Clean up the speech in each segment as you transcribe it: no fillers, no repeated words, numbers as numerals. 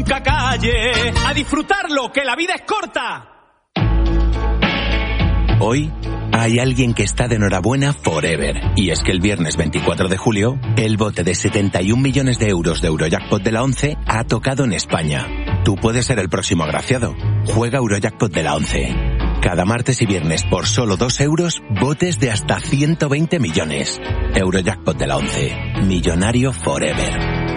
nunca calle. A disfrutarlo, que la vida es corta. Hoy hay alguien que está de enhorabuena forever. Y es que el viernes 24 de julio, el bote de 71 millones de euros de Eurojackpot de la 11 ha tocado en España. Tú puedes ser el próximo agraciado. Juega Eurojackpot de la 11. Cada martes y viernes por solo 2 euros, botes de hasta 120 millones. Eurojackpot de la 11. Millonario forever.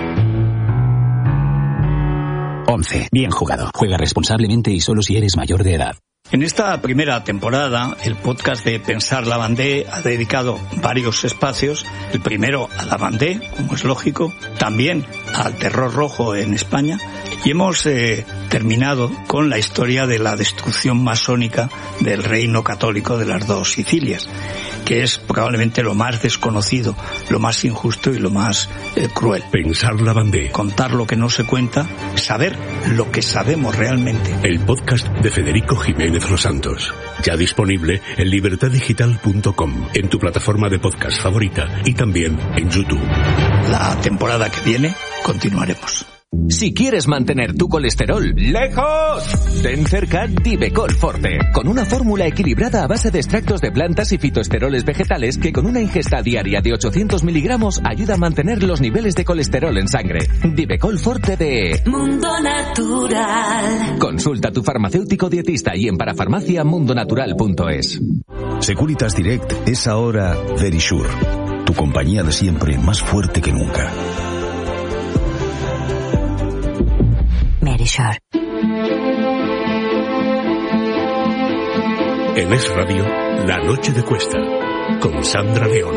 11. Bien jugado. Juega responsablemente y solo si eres mayor de edad. En esta primera temporada, el podcast de Pensar Lavandé ha dedicado varios espacios. El primero a Lavandé, como es lógico, también al terror rojo en España. Y hemos terminado con la historia de la destrucción masónica del reino católico de las dos Sicilias, que es probablemente lo más desconocido, lo más injusto y lo más cruel. Pensar Lavandé. Contar lo que no se cuenta, saber lo que sabemos realmente. El podcast de Federico Jiménez Los Santos. Ya disponible en libertaddigital.com, en tu plataforma de podcast favorita y también en YouTube. La temporada que viene continuaremos. Si quieres mantener tu colesterol lejos, ten cerca Divecol Forte, con una fórmula equilibrada a base de extractos de plantas y fitoesteroles vegetales que con una ingesta diaria de 800 miligramos ayuda a mantener los niveles de colesterol en sangre. Divecol Forte de Mundo Natural. Consulta a tu farmacéutico dietista y en parafarmacia mundonatural.es. Securitas Direct es ahora Verisure, tu compañía de siempre más fuerte que nunca. Verisure. En Es Radio, La Noche de Cuesta, con Sandra León.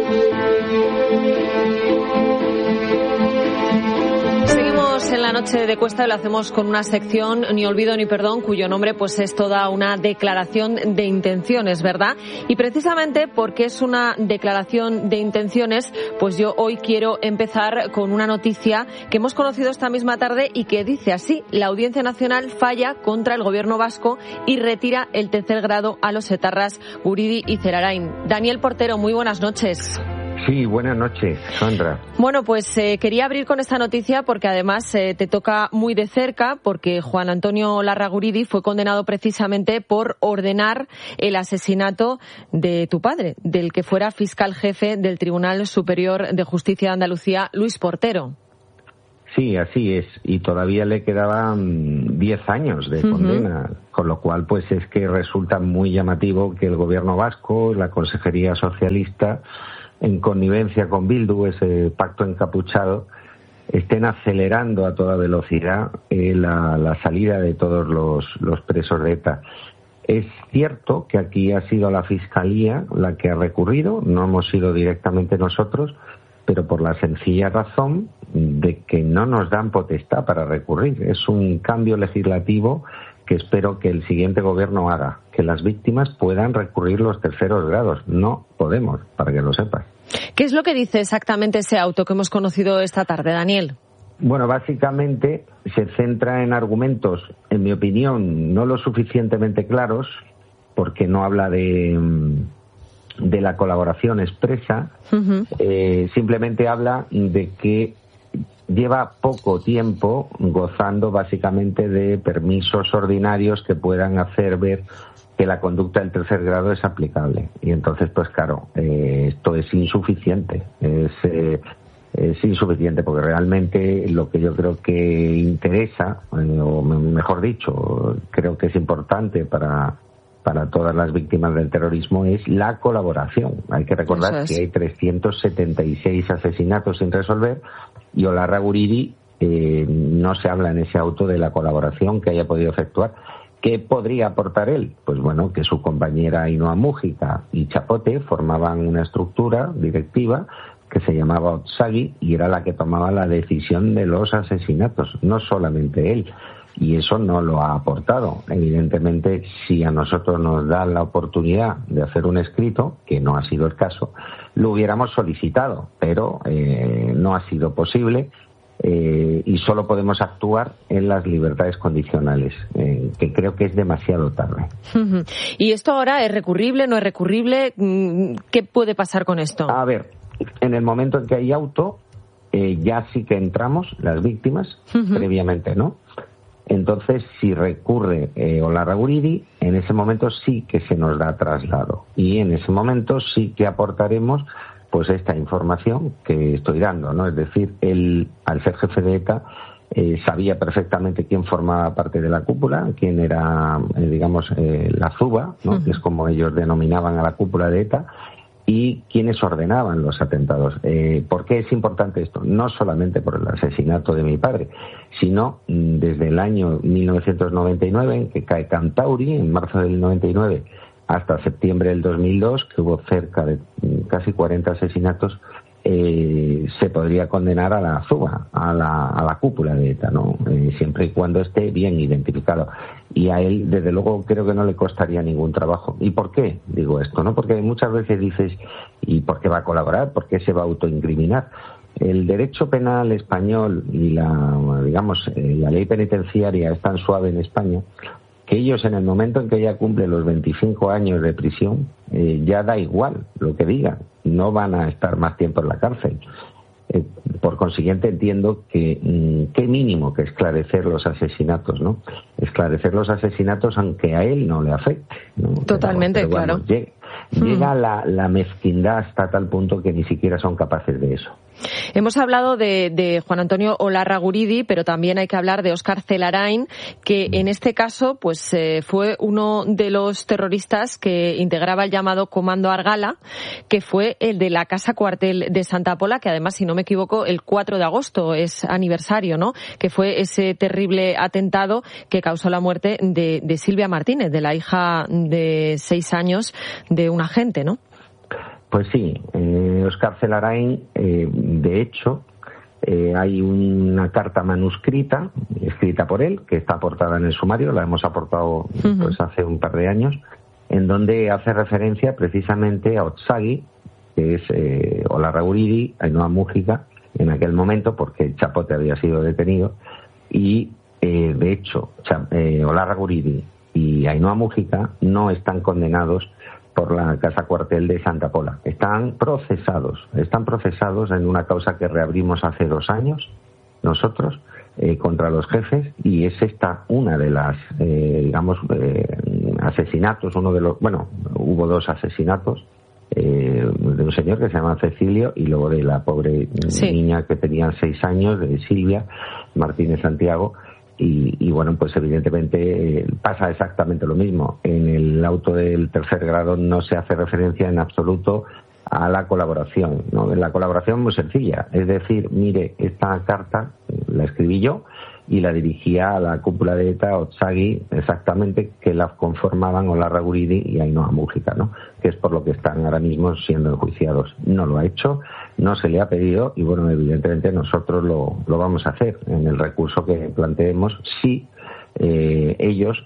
En la noche de Cuesta lo hacemos con una sección Ni olvido ni perdón, cuyo nombre pues es toda una declaración de intenciones, ¿verdad? Y precisamente porque es una declaración de intenciones, pues yo hoy quiero empezar con una noticia que hemos conocido esta misma tarde y que dice así: la Audiencia Nacional falla contra el gobierno vasco y retira el tercer grado a los etarras Guridi y Zerarain. Daniel Portero, muy buenas noches. Sí, buenas noches, Sandra. Bueno, pues quería abrir con esta noticia porque además te toca muy de cerca, porque Juan Antonio Larraguridi fue condenado precisamente por ordenar el asesinato de tu padre, del que fuera fiscal jefe del Tribunal Superior de Justicia de Andalucía, Luis Portero. Sí, así es, y todavía le quedaban 10 años de condena, con lo cual pues es que resulta muy llamativo que el gobierno vasco, la Consejería Socialista, en connivencia con Bildu, ese pacto encapuchado, estén acelerando a toda velocidad la salida de todos los presos de ETA. Es cierto que aquí ha sido la Fiscalía la que ha recurrido, no hemos sido directamente nosotros, pero por la sencilla razón de que no nos dan potestad para recurrir. Es un cambio legislativo que espero que el siguiente gobierno haga, que las víctimas puedan recurrir los terceros grados. No podemos, para que lo sepas. ¿Qué es lo que dice exactamente ese auto que hemos conocido esta tarde, Daniel? Bueno, básicamente se centra en argumentos, en mi opinión, no lo suficientemente claros, porque no habla de la colaboración expresa, simplemente habla de que lleva poco tiempo gozando básicamente de permisos ordinarios que puedan hacer ver que la conducta del tercer grado es aplicable. Y entonces, pues claro, esto es insuficiente. Es insuficiente porque realmente lo que yo creo que interesa, o mejor dicho, creo que es importante para todas las víctimas del terrorismo, es la colaboración. Hay que recordar que hay 376 asesinatos sin resolver y Larraguridi no se habla en ese auto de la colaboración que haya podido efectuar. ¿Qué podría aportar él? Pues bueno, que su compañera Ainhoa Mújica y Chapote formaban una estructura directiva que se llamaba Otsagi y era la que tomaba la decisión de los asesinatos, no solamente él. Y eso no lo ha aportado. Evidentemente, si a nosotros nos da la oportunidad de hacer un escrito, que no ha sido el caso, lo hubiéramos solicitado, pero no ha sido posible. Y solo podemos actuar en las libertades condicionales, que creo que es demasiado tarde. ¿Y esto ahora es recurrible, no es recurrible? ¿Qué puede pasar con esto? A ver, en el momento en que hay auto, ya sí que entramos, las víctimas, previamente no. Entonces, si recurre Olarraguridi, en ese momento sí que se nos da traslado. Y en ese momento sí que aportaremos pues esta información que estoy dando, ¿no? Es decir, él, al ser jefe de ETA, sabía perfectamente quién formaba parte de la cúpula, quién era, la Zuba, ¿no? Que es como ellos denominaban a la cúpula de ETA, y quiénes ordenaban los atentados. ¿Por qué es importante esto? No solamente por el asesinato de mi padre, sino desde el año 1999, en que cae Cantauri, en marzo del 99, hasta septiembre del 2002, que hubo cerca de casi 40 asesinatos, se podría condenar a la Zuba, a la cúpula de ETA, ¿no? Siempre y cuando esté bien identificado. Y a él, desde luego, creo que no le costaría ningún trabajo. ¿Y por qué digo esto? ¿No? Porque muchas veces dices, ¿y por qué va a colaborar? ¿Por qué se va a autoincriminar? El derecho penal español y la ley penitenciaria es tan suave en España que ellos, en el momento en que ya cumplen los 25 años de prisión, ya da igual lo que digan, no van a estar más tiempo en la cárcel. Por consiguiente, entiendo que qué mínimo que esclarecer los asesinatos, ¿no? Esclarecer los asesinatos aunque a él no le afecte, ¿no? Totalmente, pero, claro. Llega la mezquindad hasta tal punto que ni siquiera son capaces de eso. Hemos hablado de Juan Antonio Olarraguridi, pero también hay que hablar de Óscar Celarain, que en este caso pues fue uno de los terroristas que integraba el llamado Comando Argala, que fue el de la Casa Cuartel de Santa Pola, que además, si no me equivoco, el 4 de agosto es aniversario, ¿no? Que fue ese terrible atentado que causó la muerte de Silvia Martínez, de la hija de 6 años de un agente, ¿no? Pues sí, Óscar Celarain, de hecho, hay una carta manuscrita, escrita por él, que está aportada en el sumario, la hemos aportado pues hace un par de años, en donde hace referencia precisamente a Otsagui, que es Olarraguridi, Ainhoa Múgica, en aquel momento, porque el Chapote había sido detenido, y de hecho, Olarraguridi y Ainhoa Múgica no están condenados por la Casa Cuartel de Santa Pola. Están procesados en una causa que reabrimos hace 2 años, nosotros, contra los jefes, y es esta una de las, asesinatos, hubo 2 asesinatos, de un señor que se llama Cecilio y luego de la pobre niña que tenía 6 años, de Silvia Martínez Santiago. Y bueno, pues evidentemente pasa exactamente lo mismo. En el auto del tercer grado no se hace referencia en absoluto a la colaboración, ¿no? La colaboración es muy sencilla, es decir, mire, esta carta la escribí yo y la dirigía a la cúpula de ETA, Otsagui, exactamente, que la conformaban Olarraguridi y Ainhoa Múgica, ¿no? Que es por lo que están ahora mismo siendo enjuiciados. No lo ha hecho, no se le ha pedido y, bueno, evidentemente nosotros lo vamos a hacer en el recurso que planteemos si ellos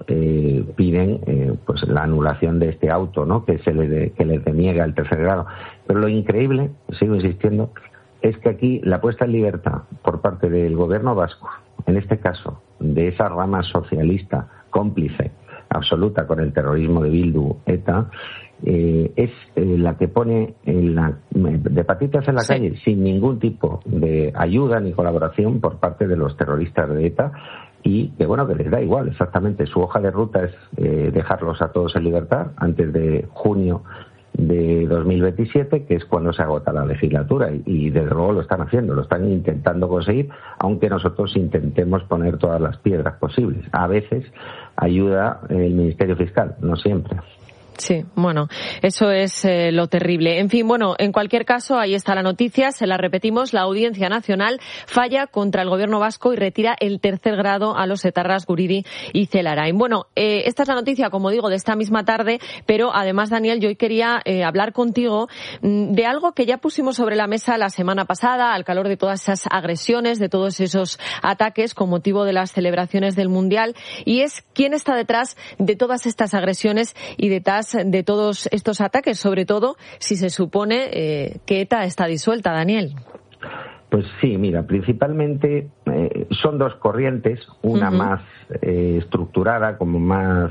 piden pues la anulación de este auto, ¿no? Que les deniega el tercer grado. Pero lo increíble, sigo insistiendo, es que aquí la puesta en libertad por parte del gobierno vasco, en este caso de esa rama socialista cómplice absoluta con el terrorismo de Bildu, ETA, es la que pone de patitas en la calle sin ningún tipo de ayuda ni colaboración por parte de los terroristas de ETA, y que bueno, que les da igual exactamente. Su hoja de ruta es dejarlos a todos en libertad antes de junio de 2027, que es cuando se agota la legislatura, y desde luego lo están haciendo, lo están intentando conseguir, aunque nosotros intentemos poner todas las piedras posibles. A veces ayuda el Ministerio Fiscal, no siempre. Sí, bueno, eso es lo terrible. En fin, bueno, en cualquier caso, ahí está la noticia, se la repetimos, la Audiencia Nacional falla contra el gobierno vasco y retira el tercer grado a los etarras Guridi y Celarain. Bueno, esta es la noticia, como digo, de esta misma tarde, pero además, Daniel, yo hoy quería hablar contigo de algo que ya pusimos sobre la mesa la semana pasada, al calor de todas esas agresiones, de todos esos ataques con motivo de las celebraciones del Mundial, y es quién está detrás de todas estas agresiones y detrás de todos estos ataques, sobre todo si se supone que ETA está disuelta, Daniel. Pues sí, mira, principalmente son 2 corrientes, una más estructurada, como más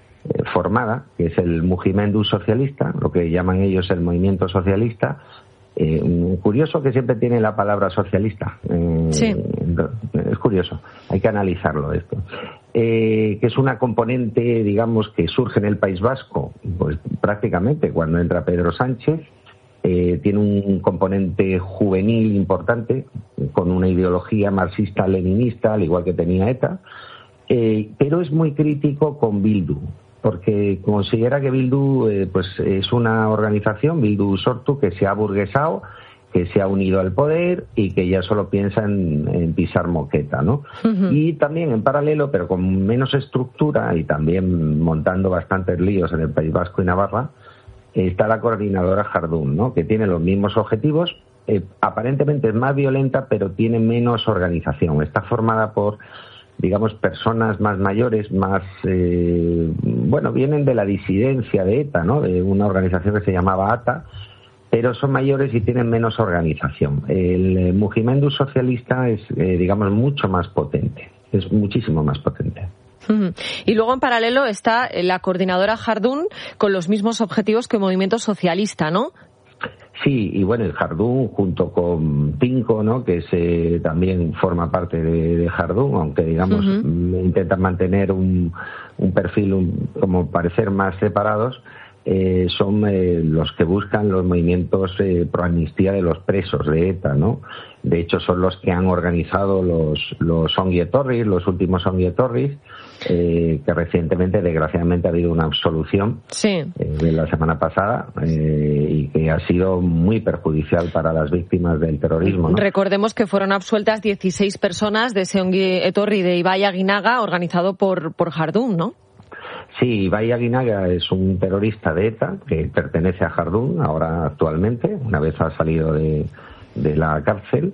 formada, que es el Mugimendu socialista, lo que llaman ellos el movimiento socialista, Curioso que siempre tiene la palabra socialista. Sí. Es curioso, hay que analizarlo esto. Que es una componente, digamos, que surge en el País Vasco, pues prácticamente cuando entra Pedro Sánchez. Tiene un componente juvenil importante, con una ideología marxista-leninista, al igual que tenía ETA, pero es muy crítico con Bildu, porque considera que Bildu pues es una organización, Bildu Sortu, que se ha aburguesado, que se ha unido al poder y que ya solo piensa en pisar moqueta, ¿no? Uh-huh. Y también en paralelo, pero con menos estructura y también montando bastantes líos en el País Vasco y Navarra, está la coordinadora Jardún, ¿no? Que tiene los mismos objetivos, aparentemente es más violenta, pero tiene menos organización. Está formada por, digamos, personas más mayores, más, vienen de la disidencia de ETA, ¿no? De una organización que se llamaba ATA, pero son mayores y tienen menos organización. El Mugimendu socialista es, digamos, mucho más potente, es muchísimo más potente. Y luego en paralelo está la coordinadora Jardún con los mismos objetivos que el movimiento socialista, ¿no? Sí, y bueno, el Jardún junto con Pinco, ¿no? Que también forma parte de Jardún, aunque digamos intentan mantener un perfil como parecer más separados. Son los que buscan los movimientos pro amnistía de los presos de ETA, ¿no? De hecho, son los que han organizado los ongi etorris, los últimos ongi etorris, que recientemente, desgraciadamente, ha habido una absolución de la semana pasada y que ha sido muy perjudicial para las víctimas del terrorismo, ¿no? Recordemos que fueron absueltas 16 personas de ese ongi etorri de Ibai Aguinaga, organizado por Jardún, ¿no? Sí, Ibai Aguinaga es un terrorista de ETA que pertenece a Jardún ahora actualmente, una vez ha salido de la cárcel,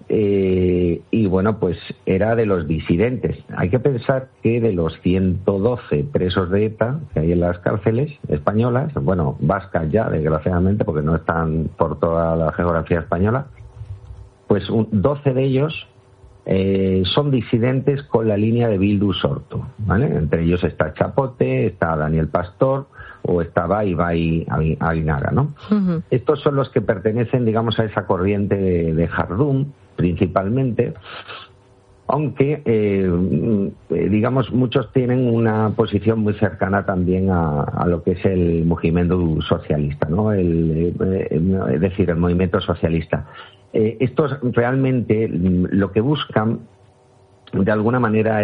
y bueno, pues era de los disidentes. Hay que pensar que de los 112 presos de ETA que hay en las cárceles españolas, bueno, vascas ya, desgraciadamente, porque no están por toda la geografía española, pues 12 de ellos son disidentes con la línea de Bildu Sortu, ¿vale? Entre ellos está Chapote, está Daniel Pastor o estaba Ibai Aguinaga, ¿no? Uh-huh. Estos son los que pertenecen, digamos, a esa corriente de Jardún, principalmente, aunque, digamos, muchos tienen una posición muy cercana también a lo que es el Mugimendu socialista, ¿no? Es decir, el movimiento socialista. Estos realmente lo que buscan, de alguna manera,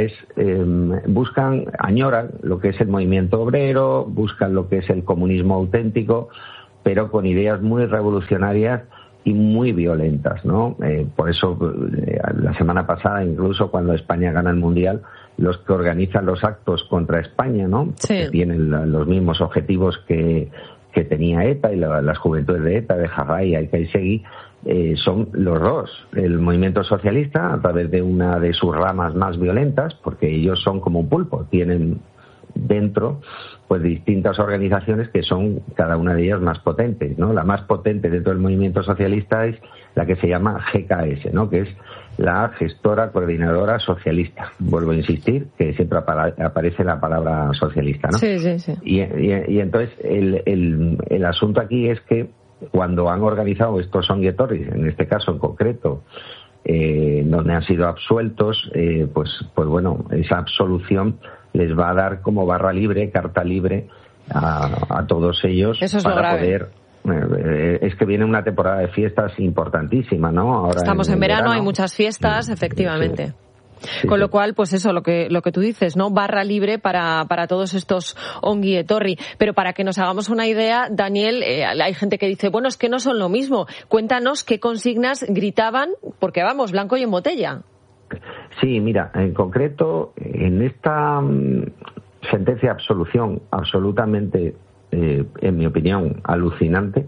añoran lo que es el movimiento obrero, buscan lo que es el comunismo auténtico, pero con ideas muy revolucionarias y muy violentas, ¿no? Por eso, la semana pasada, incluso cuando España gana el Mundial, los que organizan los actos contra España, ¿no? Porque tienen los mismos objetivos que tenía ETA y las juventudes de ETA, de Jarray y Alcaisegui, son los dos. El movimiento socialista, a través de una de sus ramas más violentas, porque ellos son como un pulpo, tienen dentro pues distintas organizaciones que son cada una de ellas más potentes, ¿no? La más potente dentro del movimiento socialista es la que se llama GKS, ¿no? Que es la gestora coordinadora socialista. Vuelvo a insistir que siempre aparece la palabra socialista, ¿no? Sí. Y entonces el asunto aquí es que cuando han organizado estos ongi etorris, en este caso en concreto, donde han sido absueltos, pues bueno, esa absolución les va a dar como barra libre, carta libre a todos ellos. Eso es para lo grave. Poder. Es que viene una temporada de fiestas importantísima, ¿no? Ahora estamos en verano, hay muchas fiestas, efectivamente. Sí. Con lo cual, pues eso, lo que tú dices, ¿no? Barra libre para todos estos ongi etorri. Pero para que nos hagamos una idea, Daniel, hay gente que dice, bueno, es que no son lo mismo. Cuéntanos qué consignas gritaban, porque vamos, blanco y en botella. Sí, mira, en concreto, en esta sentencia de absolución absolutamente, en mi opinión, alucinante,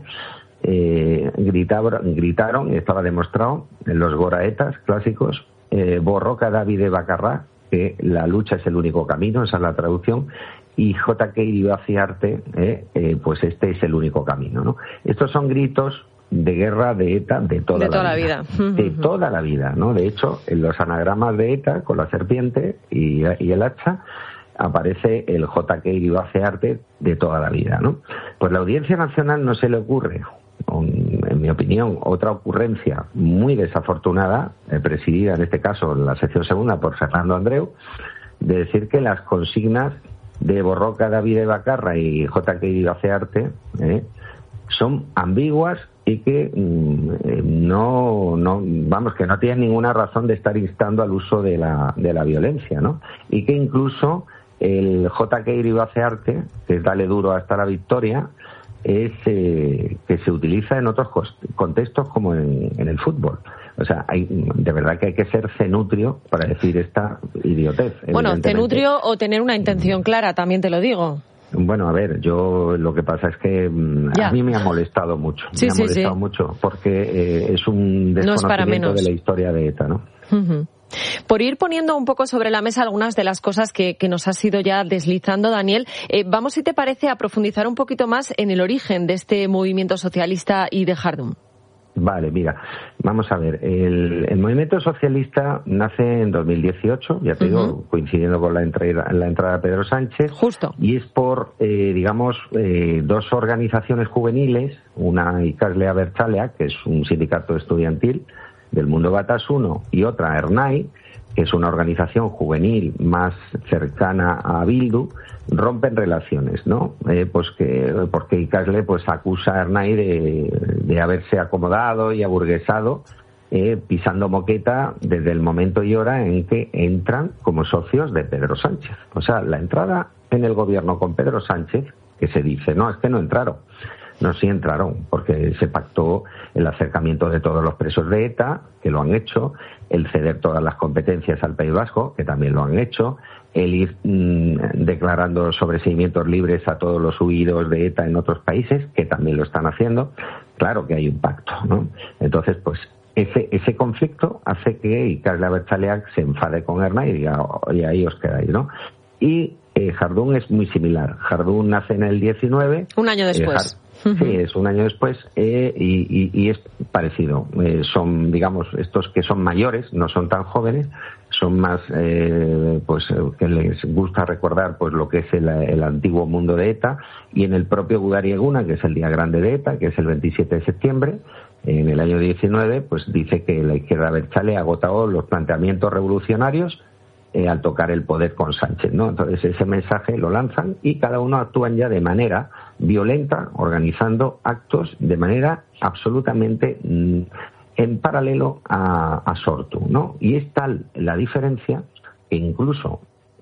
gritaron, y estaba demostrado en los goraetas clásicos, Borroka Davide Bacarrá, que la lucha es el único camino, esa es la traducción, y JK Iribarziarte, pues este es el único camino, ¿no? Estos son gritos de guerra de ETA de toda la vida. De toda la vida, ¿no? De hecho, en los anagramas de ETA, con la serpiente y el hacha, aparece el JK Iribarziarte de toda la vida, ¿no? Pues la Audiencia Nacional no se le ocurre, en en mi opinión, otra ocurrencia muy desafortunada, presidida en este caso en la sección segunda por Fernando Andreu, de decir que las consignas de Borroca, David Bacarra y J.K. Ibacearte son ambiguas y que que no tienen ninguna razón de estar instando al uso de la violencia, ¿no? Y que incluso el J.K. Ibacearte, que es dale duro hasta la victoria, es que se utiliza en otros contextos como en el fútbol. O sea, de verdad que hay que ser cenutrio para decir esta idiotez. Bueno, cenutrio o tener una intención clara, también te lo digo. Bueno, a ver, yo lo que pasa es que a mí me ha molestado mucho. Sí, me ha molestado mucho porque es un desconocimiento de la historia de ETA, ¿no? Uh-huh. Por ir poniendo un poco sobre la mesa algunas de las cosas que nos has ido ya deslizando, Daniel, vamos, si te parece, a profundizar un poquito más en el origen de este movimiento socialista y de Jardún. Vale, mira, vamos a ver. El movimiento socialista nace en 2018, ya te digo, coincidiendo con la entrada de Pedro Sánchez. Justo. Y es por, dos organizaciones juveniles, una Ikasle Abertzaleak, que es un sindicato estudiantil del mundo Batasuna, y otra Ernai, que es una organización juvenil más cercana a Bildu, rompen relaciones, ¿no? Porque Ikasle pues acusa a Ernai de haberse acomodado y aburguesado, pisando moqueta desde el momento y hora en que entran como socios de Pedro Sánchez. O sea, la entrada en el gobierno con Pedro Sánchez, que se dice, no, es que no entraron. No, sí entraron, porque se pactó el acercamiento de todos los presos de ETA, que lo han hecho, el ceder todas las competencias al País Vasco, que también lo han hecho, el ir declarando sobreseimientos libres a todos los huidos de ETA en otros países, que también lo están haciendo. Claro que hay un pacto, ¿no? Entonces, pues ese conflicto hace que Ikasle Abertzaleak se enfade con Ernai y diga, oye, ahí os quedáis, ¿no? Y Jardún es muy similar. Jardún nace en el 19. Un año después. Sí, es un año después y es parecido. Son, digamos, estos que son mayores, no son tan jóvenes, son más, que les gusta recordar pues lo que es el antiguo mundo de ETA, y en el propio Gudari Eguna, que es el día grande de ETA, que es el 27 de septiembre, en el año 19, pues dice que la izquierda abertzale ha agotado los planteamientos revolucionarios al tocar el poder con Sánchez, ¿no? Entonces ese mensaje lo lanzan y cada uno actúan ya de manera violenta, organizando actos de manera absolutamente en paralelo a Sortu, ¿no? Y es tal la diferencia que incluso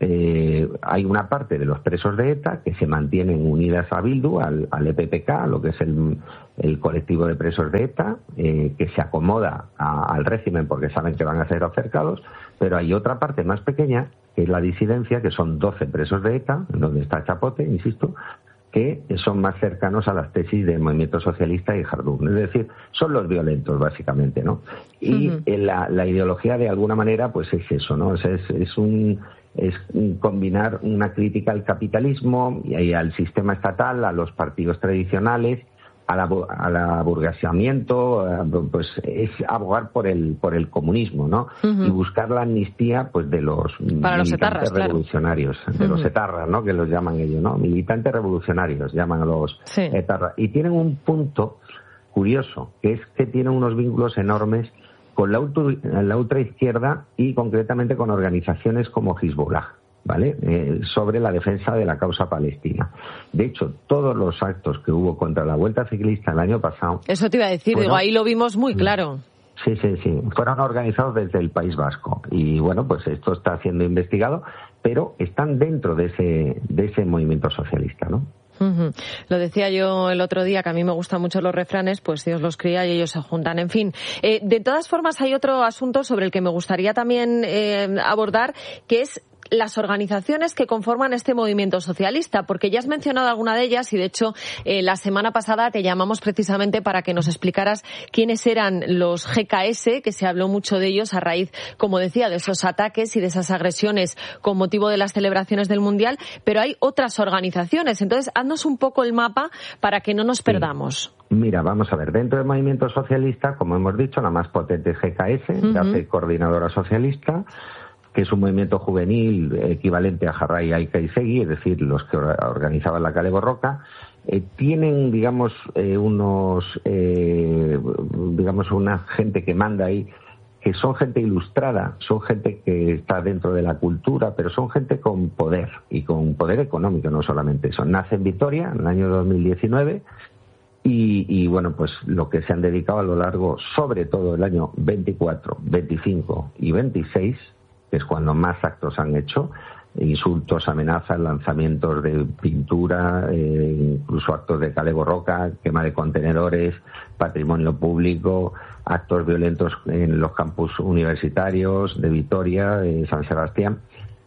hay una parte de los presos de ETA que se mantienen unidas a Bildu, al EPPK, lo que es el colectivo de presos de ETA, que se acomoda al régimen porque saben que van a ser acercados, pero hay otra parte más pequeña, que es la disidencia, que son 12 presos de ETA, donde está Chapote, insisto, que son más cercanos a las tesis del movimiento socialista y Jardún. Es decir, son los violentos, básicamente, ¿no? Y la ideología, de alguna manera, pues es eso, ¿no? O sea, es combinar una crítica al capitalismo y al sistema estatal, a los partidos tradicionales, al aburguesamiento, pues es abogar por el comunismo, ¿no? Y buscar la amnistía, pues de los militantes etarras, revolucionarios, de los etarras, ¿no? Que los llaman ellos, ¿no? Militantes revolucionarios llaman a los etarras. Y tienen un punto curioso, que es que tienen unos vínculos enormes con la ultraizquierda y concretamente con organizaciones como Hezbollah, ¿vale? Sobre la defensa de la causa palestina. De hecho, todos los actos que hubo contra la Vuelta Ciclista el año pasado... Eso te iba a decir, ahí lo vimos muy claro. Sí. Fueron organizados desde el País Vasco. Y bueno, pues esto está siendo investigado, pero están dentro de ese movimiento socialista, ¿no? Lo decía yo el otro día, que a mí me gustan mucho los refranes, pues Dios los cría y ellos se juntan. En fin, de todas formas hay otro asunto sobre el que me gustaría también abordar, que es las organizaciones que conforman este movimiento socialista, porque ya has mencionado alguna de ellas y de hecho la semana pasada te llamamos precisamente para que nos explicaras quiénes eran los GKS, que se habló mucho de ellos a raíz, como decía, de esos ataques y de esas agresiones con motivo de las celebraciones del Mundial, pero hay otras organizaciones. Entonces, haznos un poco el mapa para que no nos perdamos. Mira, vamos a ver, dentro del movimiento socialista, como hemos dicho, la más potente es GKS, la Coordinadora Socialista, que es un movimiento juvenil equivalente a Jarray y Aikaisegui, es decir, los que organizaban la Kale Borroka. Tienen, digamos, una gente que manda ahí, que son gente ilustrada, son gente que está dentro de la cultura, pero son gente con poder, y con poder económico, no solamente eso. Nace en Vitoria en el año 2019 y bueno, pues lo que se han dedicado a lo largo, sobre todo el año 24, 25 y 26, que es cuando más actos han hecho, insultos, amenazas, lanzamientos de pintura, incluso actos de Kale Borroka, quema de contenedores, patrimonio público, actos violentos en los campus universitarios de Vitoria, de San Sebastián,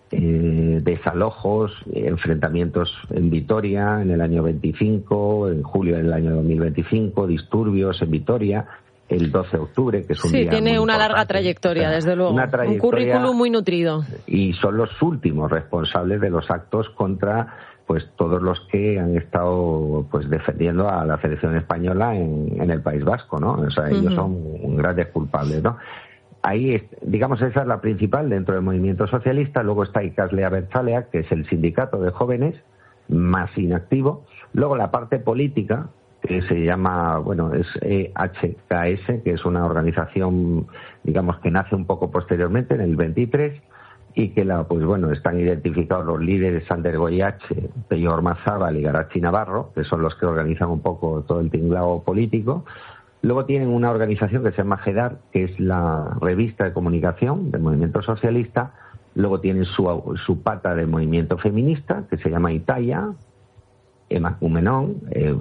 desalojos, enfrentamientos en Vitoria en el año 25, en julio del año 2025, disturbios en Vitoria, el 12 de octubre, que es un día tiene muy una importante. larga trayectoria, desde luego. Un currículum muy nutrido. Y son los últimos responsables de los actos contra pues todos los que han estado pues defendiendo a la selección española en el País Vasco, ¿no? O sea, ellos son grandes culpables, ¿no? Ahí, digamos, esa es la principal dentro del movimiento socialista. Luego está Ikaslea Abertzaleak, que es el sindicato de jóvenes más inactivo. Luego la parte política, que se llama, bueno, es EHKS, que es una organización, digamos, que nace un poco posteriormente, en el 23, y que pues bueno, están identificados los líderes Ander Goyache, Peio Ormazábal y Garachi Navarro, que son los que organizan un poco todo el tinglao político. Luego tienen una organización que se llama GEDAR, que es la revista de comunicación del movimiento socialista. Luego tienen su pata de movimiento feminista, que se llama Itaia, Emakumenon,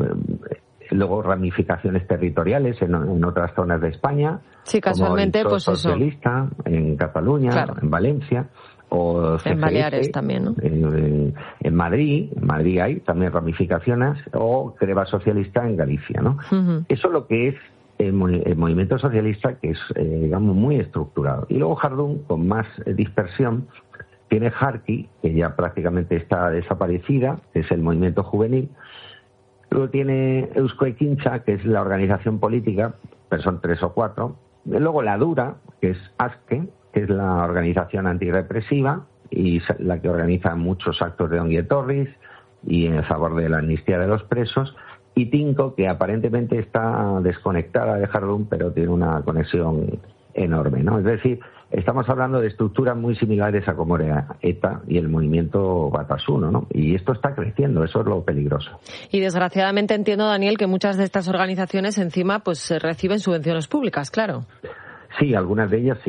luego ramificaciones territoriales en otras zonas de España. Sí, casualmente, como el pues socialista, en Cataluña, claro, en Valencia, o CGS, en Baleares también, ¿no? En Madrid hay también ramificaciones, o Creva Socialista en Galicia, ¿no? Eso es lo que es el movimiento socialista, que es, digamos, muy estructurado. Y luego Jardún, con más dispersión, tiene Jarki, que ya prácticamente está desaparecida, que es el movimiento juvenil. Luego tiene Eusko Ekintza, que es la organización política, pero son 3 o 4. Y luego la Dura, que es ASKE, que es la organización antirrepresiva y la que organiza muchos actos de Ongi Etorris y en favor de la amnistía de los presos. Y Tinko, que aparentemente está desconectada de Jardún, pero tiene una conexión enorme, ¿no? Es decir, estamos hablando de estructuras muy similares a como era ETA y el movimiento Batasuna, ¿no? Y esto está creciendo, eso es lo peligroso. Y desgraciadamente entiendo, Daniel, que muchas de estas organizaciones encima pues reciben subvenciones públicas, claro. Sí, algunas de ellas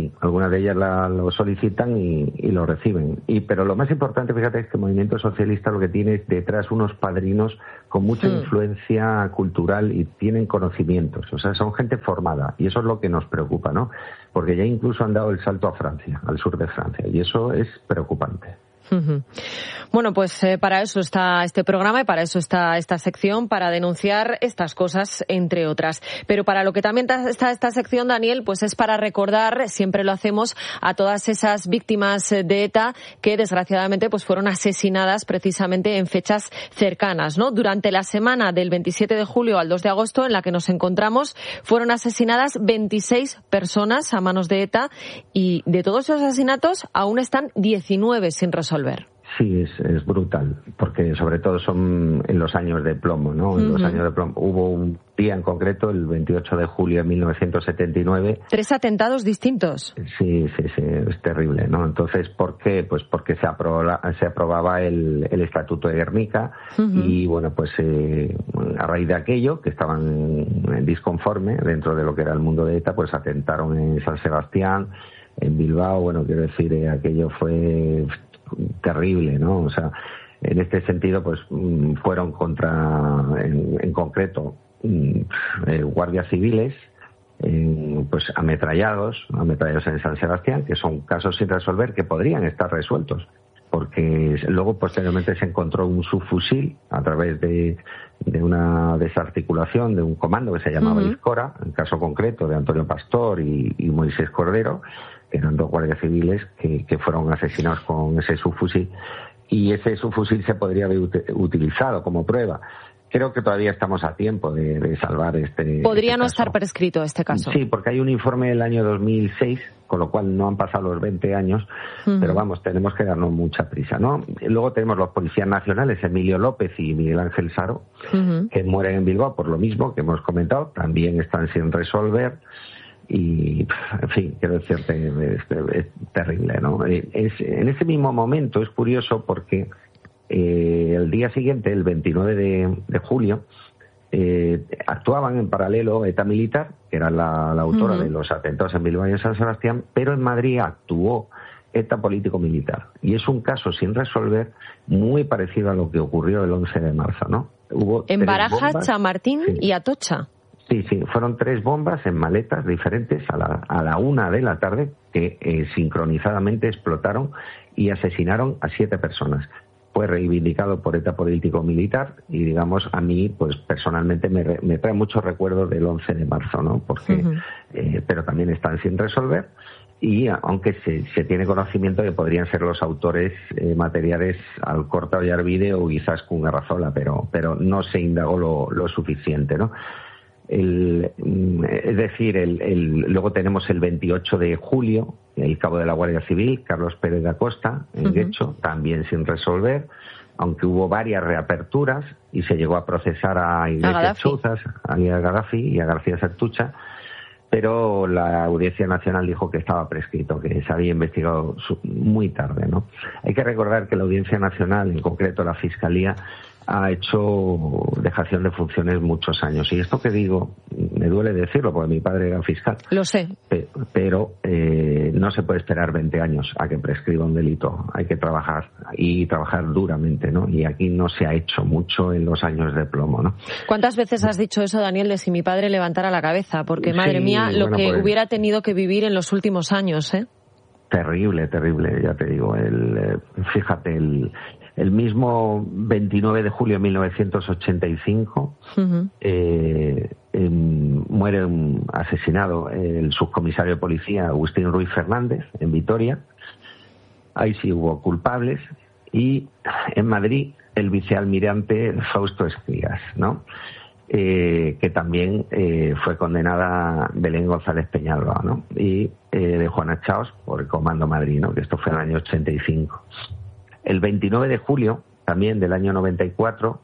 lo solicitan y lo reciben. Pero lo más importante, fíjate, es que el movimiento socialista lo que tiene es detrás unos padrinos con mucha influencia cultural y tienen conocimientos. O sea, son gente formada y eso es lo que nos preocupa, ¿no? Porque ya incluso han dado el salto a Francia, al sur de Francia, y eso es preocupante. Bueno, pues para eso está este programa y para eso está esta sección, para denunciar estas cosas, entre otras. Pero para lo que también está esta sección, Daniel, pues es para recordar, siempre lo hacemos, a todas esas víctimas de ETA que desgraciadamente pues fueron asesinadas precisamente en fechas cercanas, ¿no? Durante la semana del 27 de julio al 2 de agosto en la que nos encontramos, fueron asesinadas 26 personas a manos de ETA y de todos esos asesinatos aún están 19 sin resolver. Sí, es brutal, porque sobre todo son en los años de plomo, ¿no? En los años de plomo. Hubo un día en concreto, el 28 de julio de 1979. 3 atentados distintos. Sí, es terrible, ¿no? Entonces, ¿por qué? Pues porque se aprobaba el Estatuto de Guernica y, bueno, pues a raíz de aquello, que estaban disconforme dentro de lo que era el mundo de ETA, pues atentaron en San Sebastián, en Bilbao, bueno, quiero decir, aquello fue terrible, ¿no? O sea, en este sentido, pues fueron en concreto, guardias civiles, pues ametrallados en San Sebastián, que son casos sin resolver que podrían estar resueltos, porque luego posteriormente se encontró un subfusil a través de una desarticulación de un comando que se llamaba Iscora, en caso concreto de Antonio Pastor y Moisés Cordero, que eran 2 guardias civiles que fueron asesinados con ese subfusil, y ese subfusil se podría haber utilizado como prueba Creo que todavía estamos a tiempo de salvar este. Podría este no caso. estar prescrito este caso. Sí, porque hay un informe del año 2006, con lo cual no han pasado los 20 años, pero vamos, tenemos que darnos mucha prisa, ¿no? Luego tenemos los policías nacionales, Emilio López y Miguel Ángel Saro, que mueren en Bilbao por lo mismo que hemos comentado, también están sin resolver. Y, en fin, quiero decirte, es terrible, ¿no? En ese mismo momento es curioso porque el día siguiente, el 29 de julio, actuaban en paralelo ETA Militar, que era la autora de los atentados en Bilbao y en San Sebastián, pero en Madrid actuó ETA Político Militar. Y es un caso sin resolver muy parecido a lo que ocurrió el 11 de marzo, ¿no? Hubo en Barajas, bombas, Chamartín y Atocha. Sí, fueron 3 bombas en maletas diferentes a la 1 de la tarde que sincronizadamente explotaron y asesinaron a 7 personas. Fue reivindicado por ETA Político Militar y, digamos, a mí, pues personalmente me trae muchos recuerdos del 11 de marzo, ¿no? Porque, pero también están sin resolver y aunque se tiene conocimiento de que podrían ser los autores materiales Alcorta Ollarvide o Izaskun Garrazola, pero no se indagó lo suficiente, ¿no? Es decir, luego tenemos el 28 de julio, el cabo de la Guardia Civil, Carlos Pérez da Costa, en Guecho, también sin resolver, aunque hubo varias reaperturas y se llegó a procesar a Iglesias Chouzas, a Gaddafi y a García Santucha, pero la Audiencia Nacional dijo que estaba prescrito, que se había investigado muy tarde, ¿no? Hay que recordar que la Audiencia Nacional, en concreto la Fiscalía, ha hecho dejación de funciones muchos años. Y esto que digo, me duele decirlo, porque mi padre era fiscal. Lo sé. Pero no se puede esperar 20 años a que prescriba un delito. Hay que trabajar, y trabajar duramente, ¿no? Y aquí no se ha hecho mucho en los años de plomo, ¿no? ¿Cuántas veces has dicho eso, Daniel, de si mi padre levantara la cabeza? Porque, madre mía, lo que pues hubiera tenido que vivir en los últimos años, ¿eh? Terrible, ya te digo. Fíjate, el mismo 29 de julio de 1985 muere asesinado el subcomisario de policía Agustín Ruiz Fernández en Vitoria. Ahí sí hubo culpables. Y en Madrid el vicealmirante Fausto Escrigas, ¿no? Que también fue condenada Belén González Peñalba, ¿no? Y de Juana Chaos por el Comando Madrid, ¿no? Que esto fue en el año 85. El 29 de julio, también del año 94,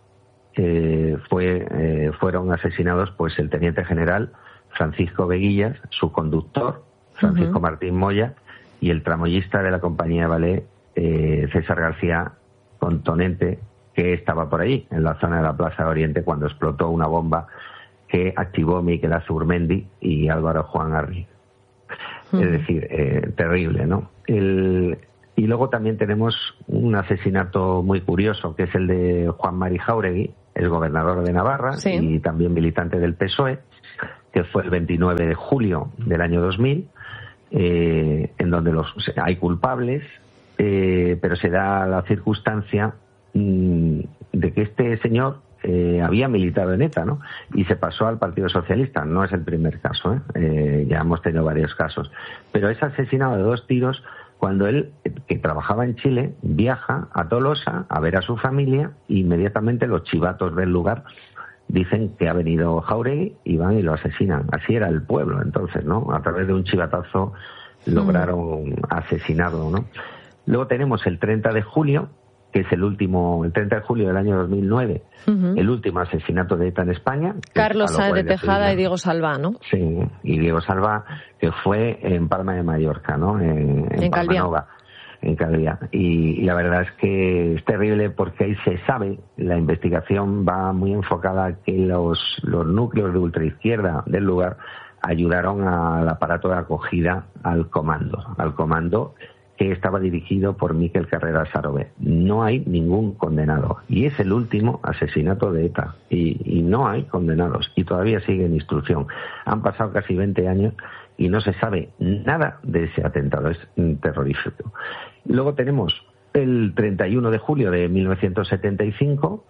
fueron asesinados pues el teniente general Francisco Veguillas, su conductor, Francisco Martín Moya, y el tramoyista de la compañía de ballet, César García Contonente, que estaba por allí, en la zona de la Plaza de Oriente, cuando explotó una bomba que activó Miquel Azurmendi y Álvaro Juan Arri. Es decir, terrible, ¿no? Y luego también tenemos un asesinato muy curioso, que es el de Juan Mari Jáuregui, el gobernador de Navarra y también militante del PSOE, que fue el 29 de julio del año 2000, en donde hay culpables, pero se da la circunstancia de que este señor había militado en ETA, ¿no? Y se pasó al Partido Socialista. No es el primer caso, ya hemos tenido varios casos. Pero es asesinado de 2 tiros cuando él, que trabajaba en Chile, viaja a Tolosa a ver a su familia, e inmediatamente los chivatos del lugar dicen que ha venido Jáuregui y van y lo asesinan. Así era el pueblo entonces, ¿no? A través de un chivatazo lograron asesinarlo, ¿no? Luego tenemos el 30 de julio, que es el 30 de julio del año 2009, el último asesinato de ETA en España. Carlos Sáenz de Tejada y Diego Salvá, ¿no? Sí, y Diego Salvá, que fue en Palma de Mallorca, ¿no? En Palmanova, en Calviá. Y la verdad es que es terrible porque ahí se sabe, la investigación va muy enfocada a que los núcleos de ultraizquierda del lugar ayudaron al aparato de acogida al comando que estaba dirigido por Miquel Carreras Sarobe. No hay ningún condenado. Y es el último asesinato de ETA. Y no hay condenados. Y todavía sigue en instrucción. Han pasado casi 20 años y no se sabe nada de ese atentado. Es terrorífico. Luego tenemos el 31 de julio de 1975,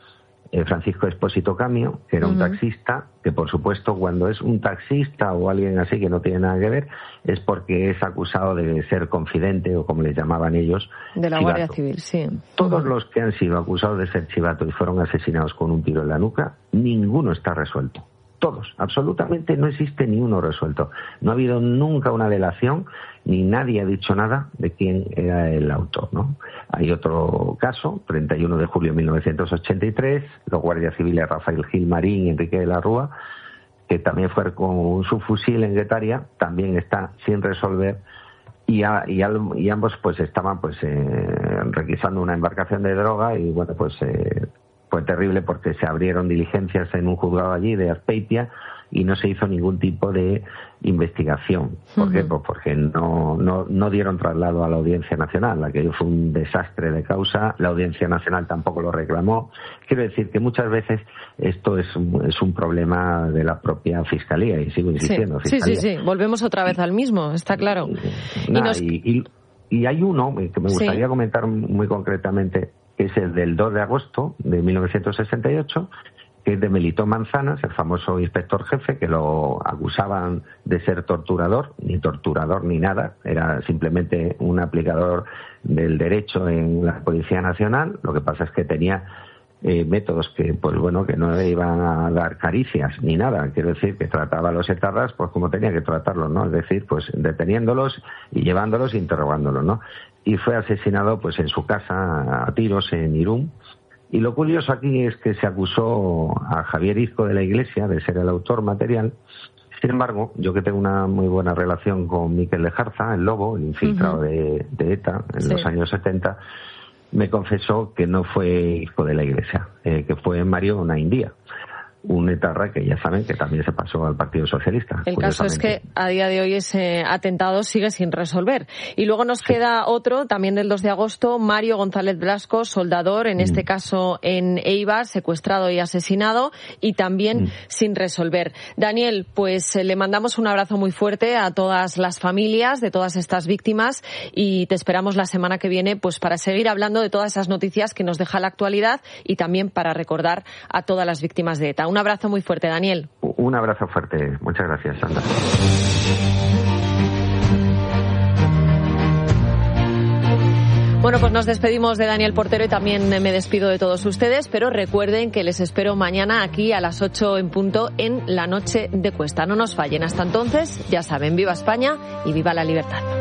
Francisco Espósito Camio, que era un taxista, que por supuesto cuando es un taxista o alguien así que no tiene nada que ver, es porque es acusado de ser confidente, o como les llamaban ellos, de la chivato. Guardia Civil, sí. Todos los que han sido acusados de ser chivato y fueron asesinados con un tiro en la nuca, ninguno está resuelto. Todos, absolutamente no existe ni uno resuelto. No ha habido nunca una delación, ni nadie ha dicho nada de quién era el autor, ¿no? Hay otro caso, 31 de julio de 1983, los guardias civiles Rafael Gil Marín y Enrique de la Rúa, que también fue con un subfusil en Guetaria, también está sin resolver, y ambos pues estaban requisando una embarcación de droga, y bueno, pues fue terrible porque se abrieron diligencias en un juzgado allí de Azpeitia y no se hizo ningún tipo de investigación. ¿Por qué? Pues porque no dieron traslado a la Audiencia Nacional. Aquello fue un desastre de causa. La Audiencia Nacional tampoco lo reclamó. Quiero decir que muchas veces esto es un problema de la propia Fiscalía, y sigo insistiendo. Sí. Volvemos otra vez al mismo, está claro. Y hay uno que me gustaría comentar muy concretamente, que es el del 2 de agosto de 1968, que es de Melitón Manzanas, el famoso inspector jefe, que lo acusaban de ser torturador ni nada, era simplemente un aplicador del derecho en la Policía Nacional. Lo que pasa es que tenía métodos que no le iban a dar caricias ni nada. Quiero decir que trataba a los etarras pues como tenía que tratarlos, ¿no? Es decir, pues deteniéndolos y llevándolos e interrogándolos, ¿no? Y fue asesinado pues en su casa a tiros en Irún. Y lo curioso aquí es que se acusó a Javier Izco de la Iglesia de ser el autor material. Sin embargo, yo que tengo una muy buena relación con Miquel Lejarza, el Lobo, el infiltrado de ETA en los años 70, me confesó que no fue Izco de la Iglesia, que fue Mario Naindía, un etarra que ya saben que también se pasó al Partido Socialista. El caso es que a día de hoy ese atentado sigue sin resolver. Y luego nos queda otro, también del 2 de agosto, Mario González Blasco, soldador, en este caso en Eibar, secuestrado y asesinado, y también sin resolver. Daniel, pues le mandamos un abrazo muy fuerte a todas las familias de todas estas víctimas, y te esperamos la semana que viene pues para seguir hablando de todas esas noticias que nos deja la actualidad, y también para recordar a todas las víctimas de ETA. Un abrazo muy fuerte, Daniel. Un abrazo fuerte. Muchas gracias, Sandra. Bueno, pues nos despedimos de Daniel Portero y también me despido de todos ustedes, pero recuerden que les espero mañana aquí a las 8 en punto en La Noche de Cuesta. No nos fallen. Hasta entonces, ya saben, viva España y viva la libertad.